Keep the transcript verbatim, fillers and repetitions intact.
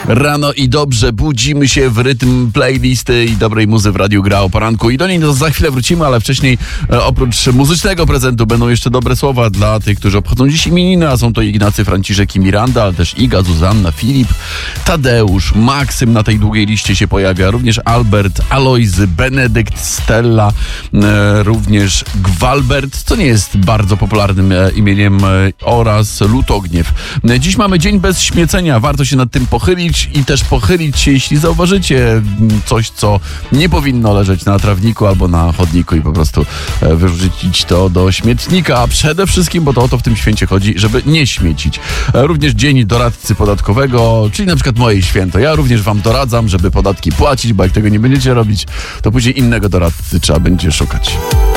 Rano i dobrze budzimy się w rytm playlisty i dobrej muzy w Radiu Gra o poranku. I do niej za chwilę wrócimy, ale wcześniej e, oprócz muzycznego prezentu będą jeszcze dobre słowa dla tych, którzy obchodzą dziś imieniny, a są to Ignacy, Franciszek i Miranda, ale też Iga, Zuzanna, Filip, Tadeusz, Maksym na tej długiej liście się pojawia, również Albert, Alojzy, Benedykt, Stella, e, również Gwalbert, co nie jest bardzo popularnym e, imieniem, e, oraz Lutogniew. E, dziś mamy dzień bez śmiecenia, warto się nad tym pochylić i też pochylić się, jeśli zauważycie coś, co nie powinno leżeć na trawniku albo na chodniku i po prostu e, wyrzucić to do śmietnika, a przede wszystkim, bo to o to w tym święcie chodzi, żeby nie śmiecić. E, również dzień doradcy podatkowego, czyli na przykład moje święto. Ja również wam doradzam, żeby podatki płacić, bo jak tego nie będziecie robić, to później innego doradcy trzeba będzie szukać.